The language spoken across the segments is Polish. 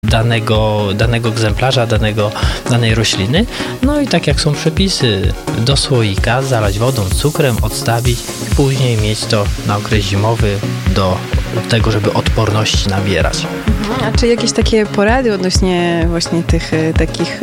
danego egzemplarza, danej rośliny. No i tak jak są przepisy, do słoika zalać wodą, cukrem, odstawić i później mieć to na okres zimowy do tego, żeby odporności nabierać. A czy jakieś takie porady odnośnie właśnie tych takich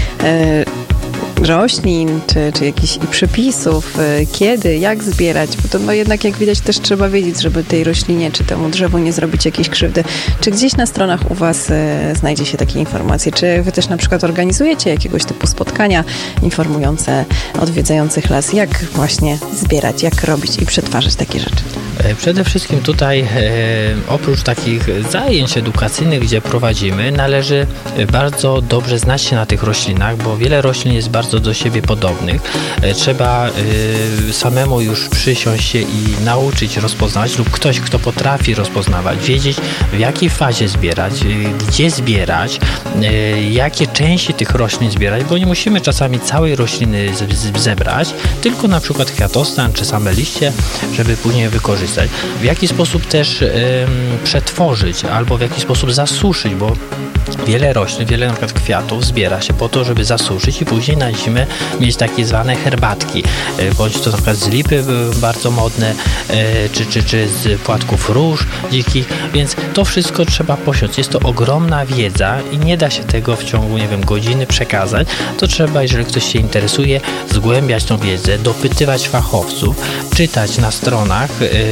roślin, czy jakichś przepisów, kiedy, jak zbierać, bo to jednak jak widać też trzeba wiedzieć, żeby tej roślinie czy temu drzewu nie zrobić jakiejś krzywdy. Czy gdzieś na stronach u Was znajdzie się takie informacje? Czy Wy też na przykład organizujecie jakiegoś typu spotkania informujące odwiedzających las, jak właśnie zbierać, jak robić i przetwarzać takie rzeczy? Przede wszystkim tutaj oprócz takich zajęć edukacyjnych, gdzie prowadzimy, należy bardzo dobrze znać się na tych roślinach, bo wiele roślin jest bardzo do siebie podobnych. Trzeba samemu już przysiąść się i nauczyć rozpoznawać lub ktoś, kto potrafi rozpoznawać, wiedzieć w jakiej fazie zbierać, gdzie zbierać, jakie części tych roślin zbierać, bo nie musimy czasami całej rośliny zebrać, tylko na przykład kwiatostan czy same liście, żeby później wykorzystać. W jaki sposób też przetworzyć albo w jaki sposób zasuszyć, bo wiele roślin, wiele na przykład kwiatów zbiera się po to, żeby zasuszyć i później na zimę mieć takie zwane herbatki, bądź to na przykład z lipy były bardzo modne, czy z płatków róż dzikich, więc to wszystko trzeba posiąść. Jest to ogromna wiedza i nie da się tego w ciągu, godziny przekazać. To trzeba, jeżeli ktoś się interesuje, zgłębiać tą wiedzę, dopytywać fachowców, czytać na stronach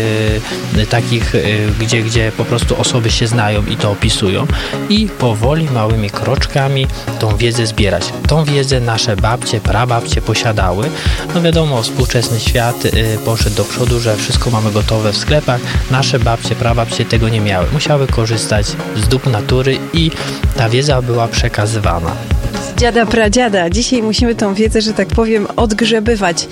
takich, gdzie po prostu osoby się znają i to opisują i powoli, małymi kroczkami tą wiedzę zbierać. Tą wiedzę nasze babcie, prababcie posiadały. No wiadomo, współczesny świat poszedł do przodu, że wszystko mamy gotowe w sklepach. Nasze babcie, prababcie tego nie miały. Musiały korzystać z dóbr natury i ta wiedza była przekazywana. Z dziada, pradziada. Dzisiaj musimy tą wiedzę, że tak powiem, odgrzebywać.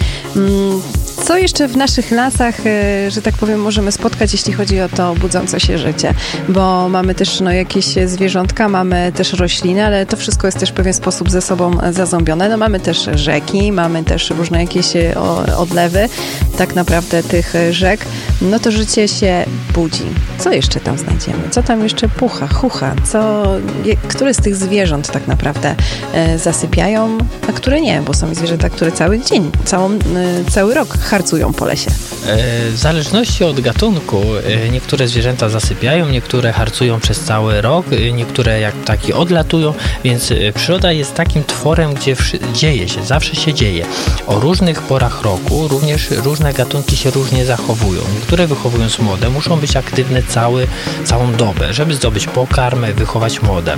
Co jeszcze w naszych lasach, że tak powiem, możemy spotkać, jeśli chodzi o to budzące się życie? Bo mamy też jakieś zwierzątka, mamy też rośliny, ale to wszystko jest też w pewien sposób ze sobą zazębione. No mamy też rzeki, mamy też różne jakieś odlewy tak naprawdę tych rzek. No to życie się budzi. Co jeszcze tam znajdziemy? Co tam jeszcze chucha? Które z tych zwierząt tak naprawdę zasypiają, a które nie? Bo są zwierzęta, które cały dzień, cały rok harcują po lesie. W zależności od gatunku niektóre zwierzęta zasypiają, niektóre harcują przez cały rok, niektóre jak ptaki odlatują, więc przyroda jest takim tworem, gdzie dzieje się, zawsze się dzieje. O różnych porach roku również różne gatunki się różnie zachowują. Niektóre wychowując młode muszą być aktywne całą dobę, żeby zdobyć pokarm, wychować młode.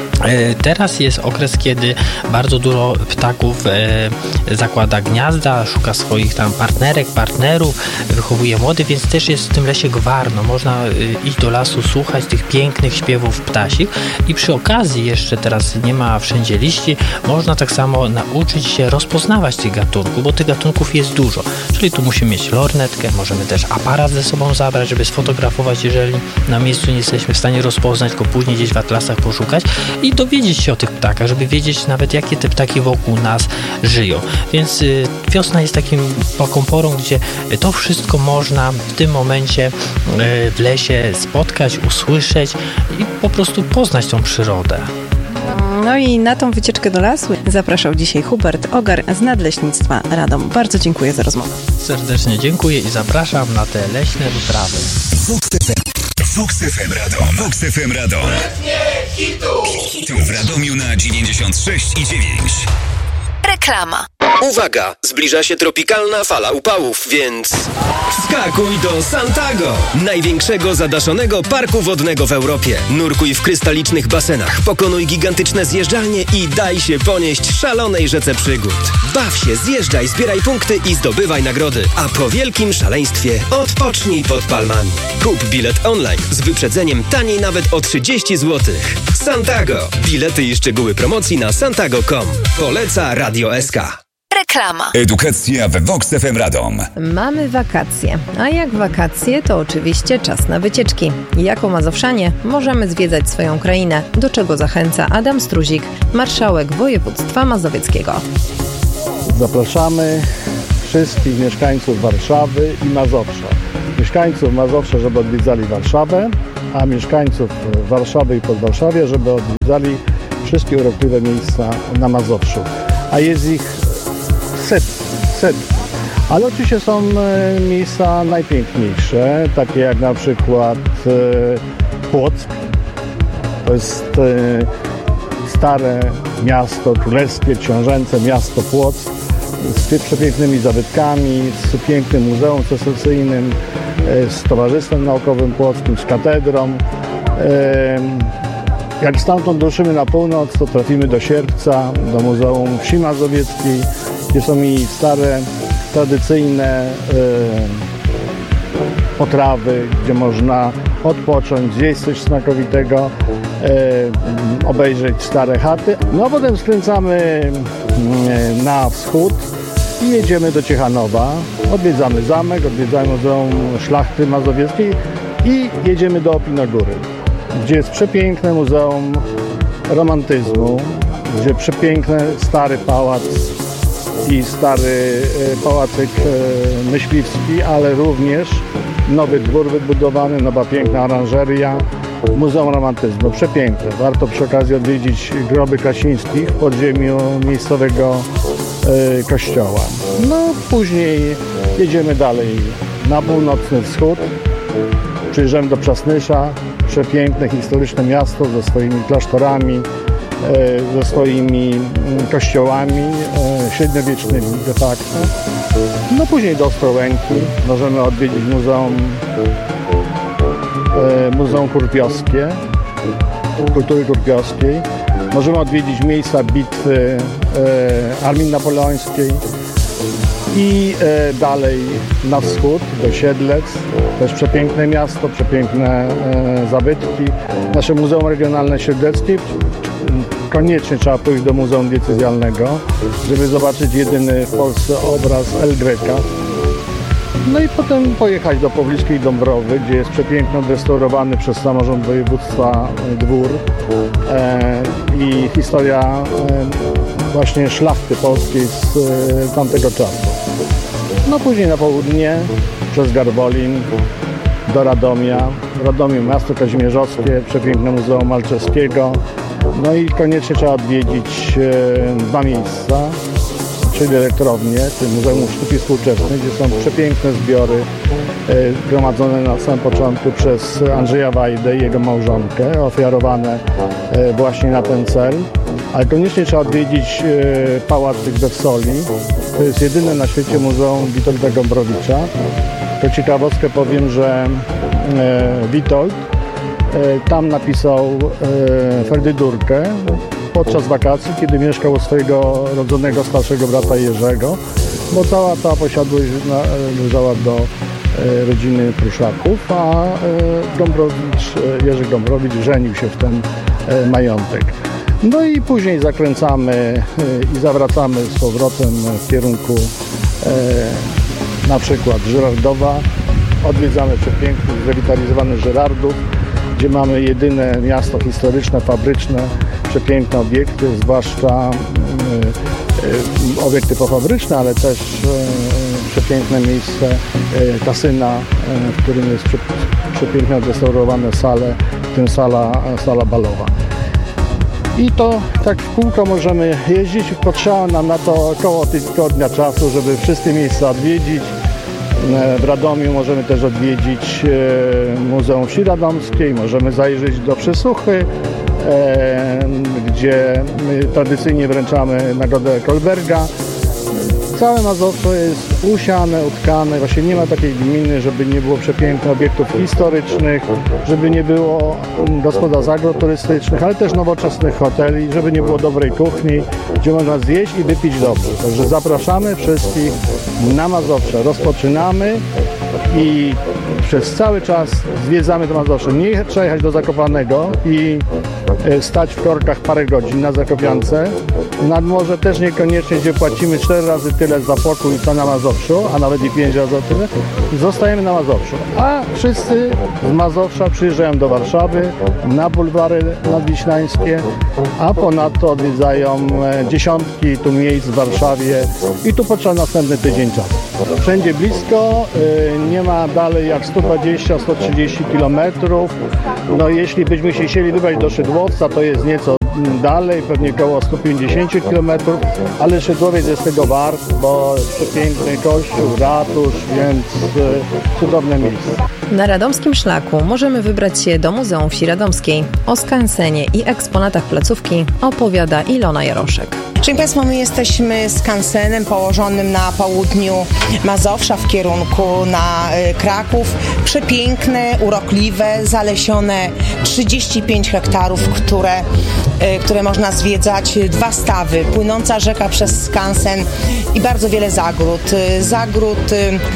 Teraz jest okres, kiedy bardzo dużo ptaków zakłada gniazda, szuka swoich tam partnerów, wychowuje młodych, więc też jest w tym lesie gwarno. Można iść do lasu, słuchać tych pięknych śpiewów ptasich i przy okazji jeszcze teraz nie ma wszędzie liści, można tak samo nauczyć się rozpoznawać tych gatunków, bo tych gatunków jest dużo. Czyli tu musimy mieć lornetkę, możemy też aparat ze sobą zabrać, żeby sfotografować, jeżeli na miejscu nie jesteśmy w stanie rozpoznać, tylko później gdzieś w atlasach poszukać i dowiedzieć się o tych ptakach, żeby wiedzieć nawet, jakie te ptaki wokół nas żyją. Więc wiosna jest taką porą, gdzie to wszystko można w tym momencie w lesie spotkać, usłyszeć i po prostu poznać tą przyrodę. No i na tą wycieczkę do lasu zapraszał dzisiaj Hubert Ogar z Nadleśnictwa Radom. Bardzo dziękuję za rozmowę. Serdecznie dziękuję i zapraszam na te leśne wyprawy. Vox FM Radom. Vox FM Radom. Hitu w Radomiu na 96,9. Reklama. Uwaga! Zbliża się tropikalna fala upałów, więc... Wskakuj do Santago! Największego zadaszonego parku wodnego w Europie. Nurkuj w krystalicznych basenach, pokonuj gigantyczne zjeżdżalnie i daj się ponieść szalonej rzece przygód. Baw się, zjeżdżaj, zbieraj punkty i zdobywaj nagrody. A po wielkim szaleństwie odpocznij pod palmami. Kup bilet online z wyprzedzeniem taniej nawet o 30 zł. Santago! Bilety i szczegóły promocji na santago.com. Poleca Radio SK. Reklama. Edukacja we Vox FM Radom. Mamy wakacje, a jak wakacje, to oczywiście czas na wycieczki. Jako Mazowszanie możemy zwiedzać swoją krainę, do czego zachęca Adam Struzik, marszałek województwa mazowieckiego. Zapraszamy wszystkich mieszkańców Warszawy i Mazowsza mieszkańców Mazowsza, żeby odwiedzali Warszawę, a mieszkańców Warszawy i Podwarszawie, żeby odwiedzali wszystkie urokliwe miejsca na Mazowszu. A jest ich setki. Ale oczywiście są miejsca najpiękniejsze, takie jak na przykład Płock. To jest stare miasto, królewskie, książęce miasto Płock z przepięknymi zabytkami, z pięknym muzeum secesyjnym, z Towarzystwem Naukowym Płockim, z katedrą. Jak stamtąd ruszymy na północ, to trafimy do Sierpca, do Muzeum Wsi Mazowieckiej, gdzie są i stare, tradycyjne potrawy, gdzie można odpocząć, zjeść coś smakowitego, obejrzeć stare chaty. No a potem skręcamy na wschód i jedziemy do Ciechanowa. Odwiedzamy zamek, odwiedzamy Muzeum Szlachty Mazowieckiej i jedziemy do Opinogóry, gdzie jest przepiękne Muzeum Romantyzmu, gdzie przepiękny stary pałac i stary pałacyk myśliwski, ale również nowy dwór wybudowany, nowa piękna oranżeria, Muzeum Romantyzmu, przepiękne. Warto przy okazji odwiedzić groby Krasińskich w podziemiu miejscowego kościoła. No później jedziemy dalej na północny wschód, przyjeżdżamy do Przasnysza, przepiękne, historyczne miasto ze swoimi klasztorami, ze swoimi kościołami średniowiecznymi de facto. No później do Ostrołęki możemy odwiedzić Muzeum Kurpiowskie, Kultury Kurpiowskiej. Możemy odwiedzić miejsca bitwy Armii Napoleońskiej i dalej na wschód do Siedlec, też przepiękne miasto, przepiękne zabytki. Nasze Muzeum Regionalne Siedleckie. Koniecznie trzeba pójść do Muzeum Diecezjalnego, żeby zobaczyć jedyny w Polsce obraz El Greca. No i potem pojechać do pobliskiej Dąbrowy, gdzie jest przepiękny, odrestaurowany przez samorząd województwa dwór i historia właśnie szlachty polskiej z tamtego czasu. No później na południe przez Garwolin do Radomia. Radomiu miasto kazimierzowskie, przepiękne Muzeum Malczewskiego. No i koniecznie trzeba odwiedzić dwa miejsca, czyli elektrownię, czyli Muzeum Sztuki Współczesnej, gdzie są przepiękne zbiory gromadzone na samym początku przez Andrzeja Wajdę i jego małżonkę, ofiarowane właśnie na ten cel. Ale koniecznie trzeba odwiedzić Pałacyk we Wsoli. To jest jedyne na świecie muzeum Witolda Gombrowicza. To ciekawostkę powiem, że Witold tam napisał ferdydurkę podczas wakacji, kiedy mieszkał u swojego rodzonego starszego brata Jerzego, bo cała ta posiadłość należała do rodziny Pruszaków, a Jerzy Gombrowicz żenił się w ten majątek. No i później zakręcamy i zawracamy z powrotem w kierunku na przykład Żyrardowa. Odwiedzamy przepięknych, zrewitalizowanych Żyrardów, gdzie mamy jedyne miasto historyczne, fabryczne, przepiękne obiekty, zwłaszcza obiekty pofabryczne, ale też przepiękne miejsce kasyna, w którym jest przepięknie odrestaurowane sale, w tym sala balowa. I to tak w kółko możemy jeździć. Potrzeba nam na to około tygodnia czasu, żeby wszystkie miejsca odwiedzić. W Radomiu możemy też odwiedzić Muzeum Wsi Radomskiej, możemy zajrzeć do Przysłuchy, gdzie tradycyjnie wręczamy nagrodę Kolberga. Całe Mazowsze jest usiane, utkane, właśnie nie ma takiej gminy, żeby nie było przepięknych obiektów historycznych, żeby nie było gospodarstw agroturystycznych, ale też nowoczesnych hoteli, żeby nie było dobrej kuchni, gdzie można zjeść i wypić dobrze. Także zapraszamy wszystkich na Mazowsze. Rozpoczynamy i przez cały czas zwiedzamy to Mazowsze. Nie trzeba jechać do Zakopanego i stać w korkach parę godzin na Zakopiance. Nad morze też niekoniecznie, gdzie płacimy 4 razy tyle za pokój co na Mazowszu, a nawet i 5 razy tyle. Zostajemy na Mazowszu. A wszyscy z Mazowsza przyjeżdżają do Warszawy na bulwary nadwiślańskie, a ponadto odwiedzają dziesiątki tu miejsc w Warszawie i tu potrzeba następny tydzień czasu. Wszędzie blisko, nie ma dalej jak 120-130 km. No jeśli byśmy się chcieli wybrać do Szydłowca, to jest nieco dalej, pewnie około 150 km, ale Szydłowiec jest tego wart, bo przepiękny kościół, ratusz, więc cudowne miejsce. Na radomskim szlaku możemy wybrać się do Muzeum Wsi Radomskiej. O skansenie i eksponatach placówki opowiada Ilona Jaroszek. Szanowni Państwo, my jesteśmy skansenem położonym na południu Mazowsza w kierunku na Kraków. Przepiękne, urokliwe, zalesione 35 hektarów, które można zwiedzać. 2 stawy, płynąca rzeka przez skansen i bardzo wiele zagród. Zagród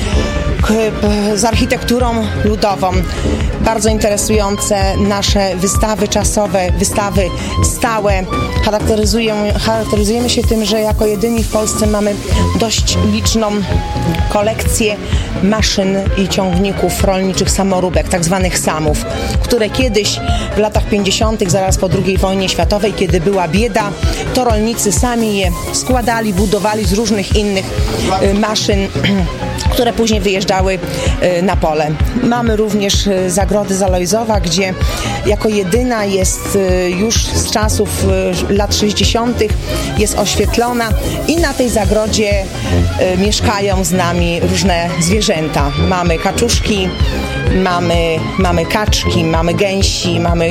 z architekturą ludową. Bardzo interesujące nasze wystawy czasowe, wystawy stałe. Charakteryzujemy się tym, że jako jedyni w Polsce mamy dość liczną kolekcję maszyn i ciągników rolniczych samoróbek, tak zwanych samów, które kiedyś w latach 50., zaraz po II wojnie światowej, kiedy była bieda, to rolnicy sami je składali, budowali z różnych innych maszyn, które później wyjeżdżały na pole. Mamy również zagrodę Zalojzowa, gdzie jako jedyna jest już z czasów lat 60. jest oświetlona i na tej zagrodzie mieszkają z nami różne zwierzęta. Mamy kaczuszki, mamy kaczki, mamy gęsi, mamy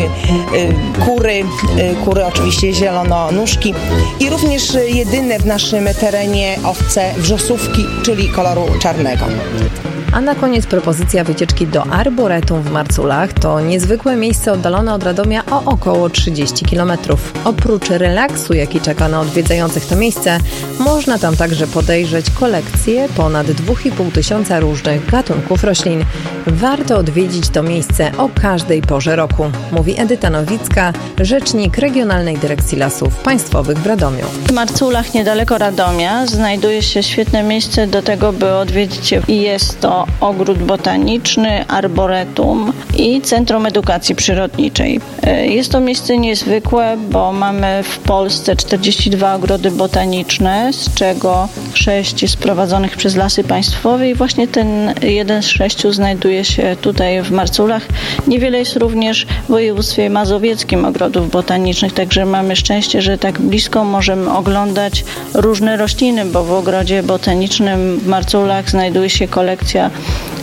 kury oczywiście zielononóżki i również jedyne w naszym terenie owce wrzosówki, czyli koloru czarnego. A na koniec propozycja wycieczki do Arboretum w Marculach. To niezwykłe miejsce oddalone od Radomia o około 30 km. Oprócz relaksu, jaki czeka na odwiedzających to miejsce, można tam także podejrzeć kolekcję ponad 2500 różnych gatunków roślin. Warto odwiedzić to miejsce o każdej porze roku, mówi Edyta Nowicka, rzecznik Regionalnej Dyrekcji Lasów Państwowych w Radomiu. W Marculach, niedaleko Radomia, znajduje się świetne miejsce do tego, by odwiedzić je. I jest to ogród botaniczny, arboretum i Centrum Edukacji Przyrodniczej. Jest to miejsce niezwykłe, bo mamy w Polsce 42 ogrody botaniczne, z czego 6 jest prowadzonych przez Lasy Państwowe i właśnie ten jeden z 6 znajduje się tutaj w Marculach. Niewiele jest również w województwie mazowieckim ogrodów botanicznych, także mamy szczęście, że tak blisko możemy oglądać różne rośliny, bo w ogrodzie botanicznym w Marculach znajduje się kolekcja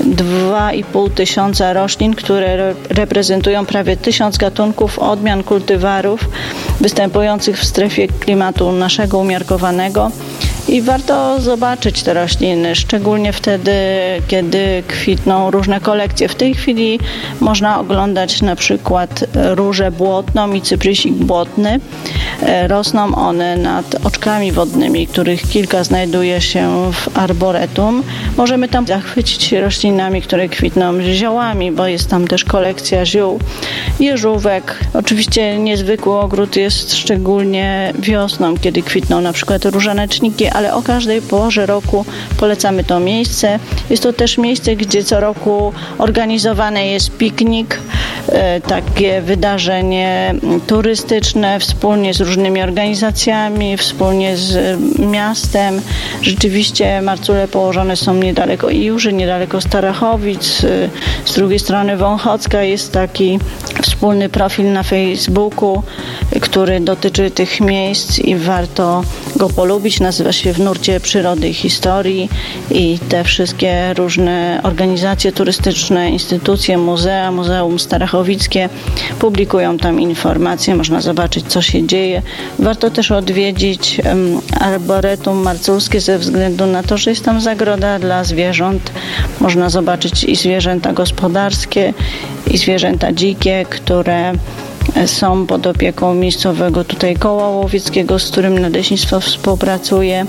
2500 roślin, które reprezentują prawie 1000 gatunków odmian kultywarów występujących w strefie klimatu naszego umiarkowanego. I warto zobaczyć te rośliny, szczególnie wtedy, kiedy kwitną różne kolekcje. W tej chwili można oglądać na przykład różę błotną i cyprysik błotny. Rosną one nad oczkami wodnymi, których kilka znajduje się w arboretum. Możemy tam zachwycić się roślinami, które kwitną ziołami, bo jest tam też kolekcja ziół, jeżówek. Oczywiście niezwykły ogród jest szczególnie wiosną, kiedy kwitną na przykład różaneczniki, ale o każdej porze roku polecamy to miejsce. Jest to też miejsce, gdzie co roku organizowane jest piknik, takie wydarzenie turystyczne wspólnie z różnymi organizacjami, wspólnie z miastem. Rzeczywiście Marcule położone są niedaleko Iłży, niedaleko Starachowic. Z drugiej strony Wąchocka jest taki wspólny profil na Facebooku, który dotyczy tych miejsc i warto go polubić. Nazywa się W nurcie przyrody i historii i te wszystkie różne organizacje turystyczne, instytucje, muzea, Muzeum Starachowickie publikują tam informacje, można zobaczyć, co się dzieje. Warto też odwiedzić Arboretum Marculskie ze względu na to, że jest tam zagroda dla zwierząt. Można zobaczyć i zwierzęta gospodarskie, i zwierzęta dzikie, które są pod opieką miejscowego tutaj koła łowieckiego, z którym Nadleśnictwo współpracuje.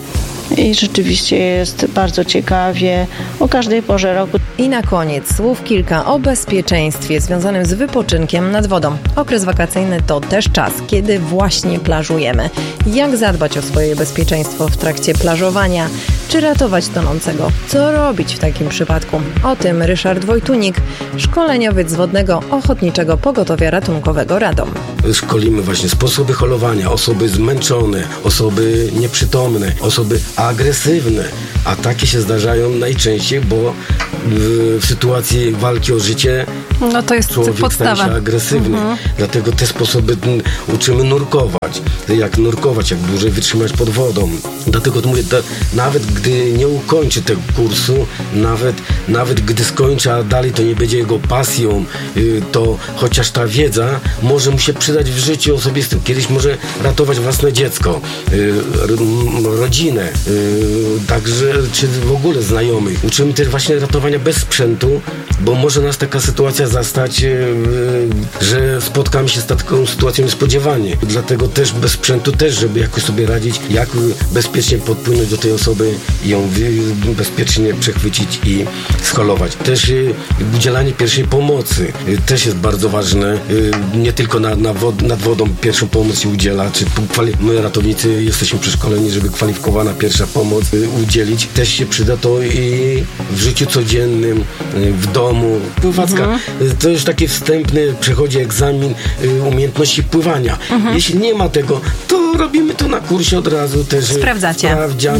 i rzeczywiście jest bardzo ciekawie o każdej porze roku. I na koniec słów kilka o bezpieczeństwie związanym z wypoczynkiem nad wodą. Okres wakacyjny to też czas, kiedy właśnie plażujemy. Jak zadbać o swoje bezpieczeństwo w trakcie plażowania? Czy ratować tonącego? Co robić w takim przypadku? O tym Ryszard Wojtunik, szkoleniowiec z Wodnego Ochotniczego Pogotowia Ratunkowego Radom. Szkolimy właśnie sposoby holowania, osoby zmęczone, osoby nieprzytomne, osoby agresywne, a takie się zdarzają najczęściej, bo w sytuacji walki o życie no to jest człowiek podstawa. staje się agresywny. Dlatego te sposoby uczymy nurkować. Jak nurkować, jak dłużej wytrzymać pod wodą. Dlatego mówię, nawet gdy nie ukończy tego kursu, nawet gdy skończy, a dalej to nie będzie jego pasją, to chociaż ta wiedza może mu się przydać w życiu osobistym. Kiedyś może ratować własne dziecko, rodzinę, także czy w ogóle znajomych. Uczymy też właśnie ratowania bez sprzętu, bo może nas taka sytuacja zastać, że spotkamy się z taką sytuacją niespodziewanie. Dlatego też bez sprzętu też, żeby jakoś sobie radzić, jak bezpiecznie podpłynąć do tej osoby i ją bezpiecznie przechwycić i scholować. Też udzielanie pierwszej pomocy też jest bardzo ważne. Nie tylko nad wodą pierwszą pomoc się udziela, czy my ratownicy jesteśmy przeszkoleni, żeby kwalifikowana pierwsza pomoc udzielić. Też się przyda to i w życiu codziennym, w domu. Pływacka to już taki wstępny, przechodzi egzamin umiejętności pływania. Jeśli nie ma tego, to robimy to na kursie od razu. Też sprawdzacie.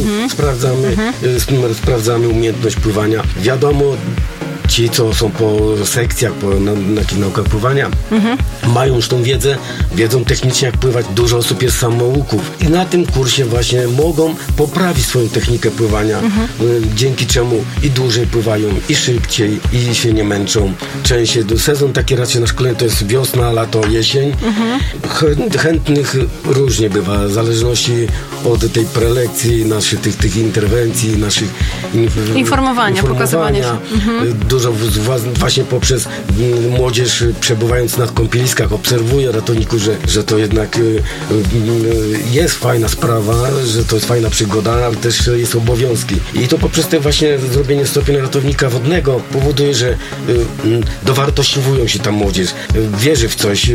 Sprawdzamy umiejętność pływania. Wiadomo, ci, co są po sekcjach, na jakichś naukach pływania, mają już tą wiedzę, wiedzą technicznie, jak pływać. Dużo osób jest samouków i na tym kursie właśnie mogą poprawić swoją technikę pływania, dzięki czemu i dłużej pływają, i szybciej, i się nie męczą. Częściej sezon taki raczej na szkoleniu to jest wiosna, lato, jesień. Chętnych różnie bywa, w zależności od tej prelekcji, naszych tych interwencji, naszych informowania, pokazywania się. Dużo właśnie poprzez młodzież przebywając na kąpieliskach obserwuję ratowników, że to jednak jest fajna sprawa, że to jest fajna przygoda, ale też jest obowiązki. I to poprzez te właśnie zrobienie stopnia ratownika wodnego powoduje, że dowartościowują się ta młodzież, wierzy w coś,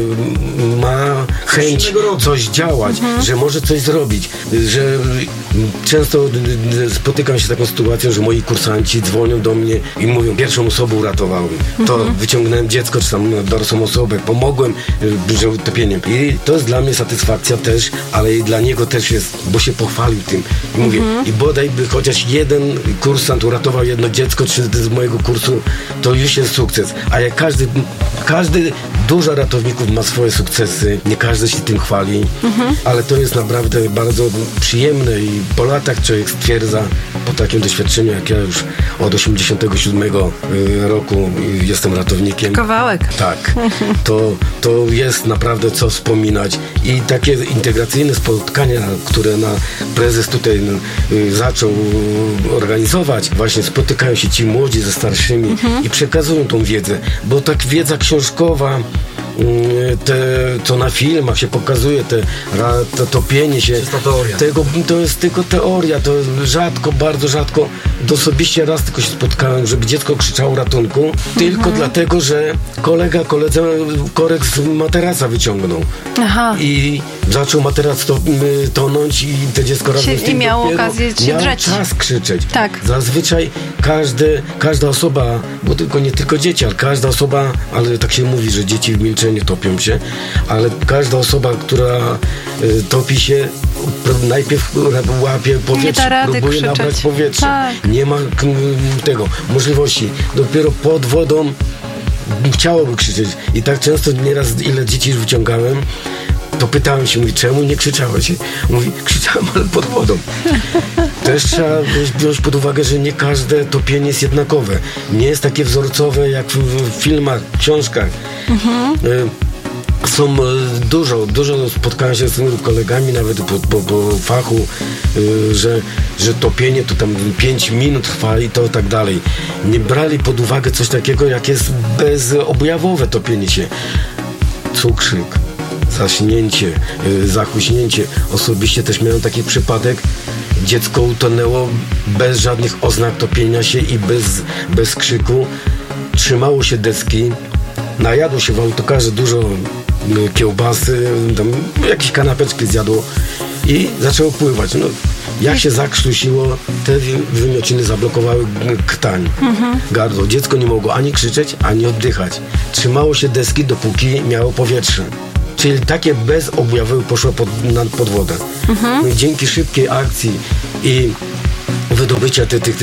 ma chęć coś działać, że może coś zrobić, że często spotykam się z taką sytuacją, że moi kursanci dzwonią do mnie i mówią, pierwszą osobę uratowałem, to wyciągnąłem dziecko, czy tam dorosłą osobę, pomogłem że utopieniem. I to jest dla mnie satysfakcja też, ale i dla niego też jest, bo się pochwalił tym. I mówię, i bodaj by chociaż jeden kursant uratował jedno dziecko, czy z mojego kursu, to już jest sukces. A jak każdy dużo ratowników ma swoje sukcesy, nie każdy się tym chwali, ale to jest naprawdę bardzo przyjemne i po latach człowiek stwierdza, po takim doświadczeniu, jak ja już od 87 roku jestem ratownikiem. Kawałek. Tak. To jest naprawdę co wspominać i takie integracyjne spotkania, które prezes tutaj zaczął organizować, właśnie spotykają się ci młodzi ze starszymi i przekazują tą wiedzę, bo tak wiedza książkowa, co na filmach się pokazuje, to topienie się, to jest tylko teoria, to rzadko, bardzo rzadko, osobiście raz tylko się spotkałem, żeby dziecko krzyczało ratunku, tylko dlatego, że koledze korek z materaca wyciągnął. I zaczął materac tonąć i to dziecko razem z tym miało okazję się drzeć. Czas krzyczeć. Tak. Zazwyczaj każda osoba, bo nie tylko dzieci, ale każda osoba, ale tak się mówi, że dzieci w milczeniu topią się, ale każda osoba, która topi się, najpierw łapie powietrze, próbuje nabrać powietrze. Tak. Nie ma tego możliwości. Dopiero pod wodą chciałoby krzyczeć. I tak często nieraz, ile dzieci już wyciągałem, to pytałem się, mówi, czemu nie krzyczałeś? Mówi, krzyczałem, ale pod wodą. Też trzeba wziąć pod uwagę, że nie każde topienie jest jednakowe. Nie jest takie wzorcowe jak w filmach, książkach. Są dużo spotkałem się z tymi kolegami, nawet po fachu, że topienie to tam 5 minut trwa i to tak dalej. Nie brali pod uwagę coś takiego, jak jest bezobjawowe topienie się. Cukrzyk, zaśnięcie, zachuśnięcie. Osobiście też miałem taki przypadek, dziecko utonęło bez żadnych oznak topienia się i bez krzyku. Trzymało się deski, najadło się w autokarze dużo kiełbasy, tam jakieś kanapeczki zjadło i zaczęło pływać. No, jak się zakrztusiło, te wymiociny zablokowały krtań, gardło. Dziecko nie mogło ani krzyczeć, ani oddychać. Trzymało się deski, dopóki miało powietrze. Czyli takie bezobjawowe poszło pod wodę. No, dzięki szybkiej akcji i wydobycia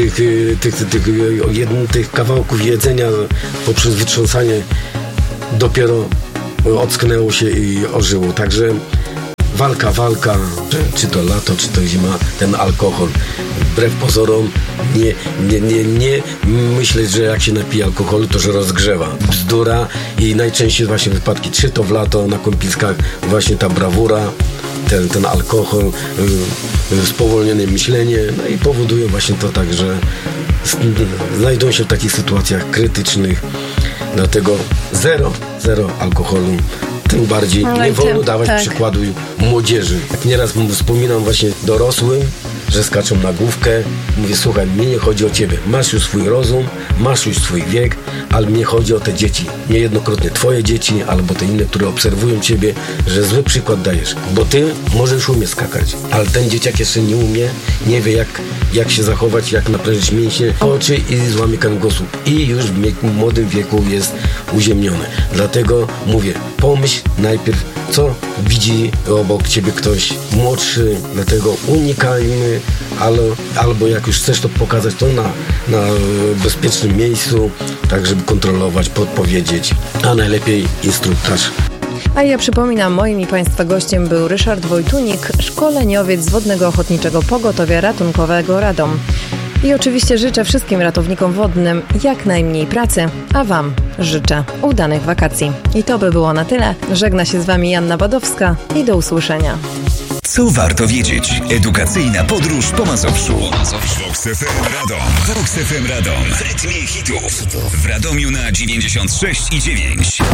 tych kawałków jedzenia poprzez wytrząsanie dopiero ocknęło się i ożyło. Także walka, czy to lato, czy to zima, ten alkohol. Wbrew pozorom nie myśleć, że jak się napije alkoholu, to że rozgrzewa. Bzdura i najczęściej właśnie wypadki, czy to w lato na kąpiskach, właśnie ta brawura, ten alkohol, spowolnione myślenie, no i powoduje właśnie to tak, że znajdą się w takich sytuacjach krytycznych. Dlatego zero alkoholu. Tym bardziej nie wolno dawać przykładu młodzieży. Jak nieraz wspominam właśnie dorosłym, że skaczą na główkę, mówię, słuchaj, mnie nie chodzi o ciebie. Masz już swój rozum, masz już swój wiek, ale mnie chodzi o te dzieci. Niejednokrotnie twoje dzieci, albo te inne, które obserwują ciebie, że zły przykład dajesz. Bo ty możesz umieć skakać, ale ten dzieciak jeszcze nie umie, nie wie jak się zachować, jak naprężyć mięśnie, oczy i złamie kręgosłup. I już w młodym wieku jest uziemniony. Dlatego mówię, pomyśl najpierw, co widzi obok ciebie ktoś młodszy, dlatego unikajmy, albo jak już chcesz to pokazać, to na bezpiecznym miejscu, tak żeby kontrolować, podpowiedzieć, a najlepiej instruktaż. A ja przypominam, moim i Państwa gościem był Ryszard Wojtunik, szkoleniowiec z Wodnego Ochotniczego Pogotowia Ratunkowego Radom. I oczywiście życzę wszystkim ratownikom wodnym jak najmniej pracy, a Wam życzę udanych wakacji. I to by było na tyle. Żegna się z Wami Joanna Badowska i do usłyszenia. Co warto wiedzieć? Edukacyjna podróż po Mazowszu. Vox FM Radom. Vox FM Radom. W rytmie hitów. W Radomiu na 96,9.